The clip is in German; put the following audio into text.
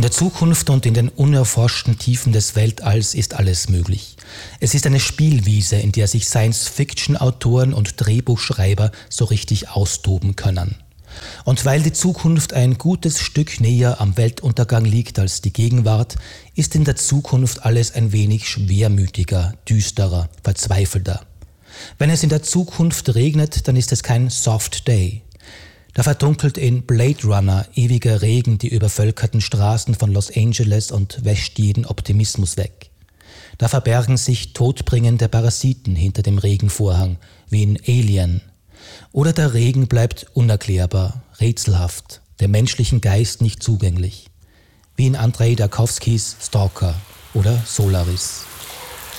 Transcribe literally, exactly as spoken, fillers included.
In der Zukunft und in den unerforschten Tiefen des Weltalls ist alles möglich. Es ist eine Spielwiese, in der sich Science-Fiction-Autoren und Drehbuchschreiber so richtig austoben können. Und weil die Zukunft ein gutes Stück näher am Weltuntergang liegt als die Gegenwart, ist in der Zukunft alles ein wenig schwermütiger, düsterer, verzweifelter. Wenn es in der Zukunft regnet, dann ist es kein Soft Day. Da verdunkelt in Blade Runner ewiger Regen die übervölkerten Straßen von Los Angeles und wäscht jeden Optimismus weg. Da verbergen sich todbringende Parasiten hinter dem Regenvorhang, wie in Alien. Oder der Regen bleibt unerklärbar, rätselhaft, dem menschlichen Geist nicht zugänglich, wie in Andrei Tarkovskys Stalker oder Solaris.